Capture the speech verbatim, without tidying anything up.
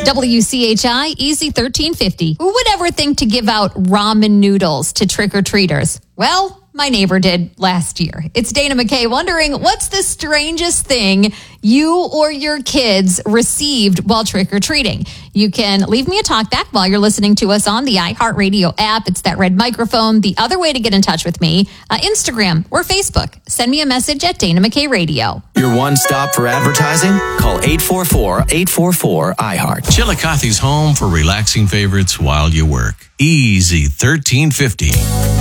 W C H I, Easy thirteen fifty. Who would ever think to give out ramen noodles to trick-or-treaters? Well, my neighbor did last year. It's Dana McKay wondering, what's the strangest thing you or your kids received while trick-or-treating? You can leave me a talk back while you're listening to us on the iHeartRadio app. It's that red microphone. The other way to get in touch with me, uh, Instagram or Facebook. Send me a message at Dana McKay Radio. Your one stop for advertising? Call eight four four, eight four four, iHeart. Chillicothe's home for relaxing favorites while you work. Easy thirteen fifty.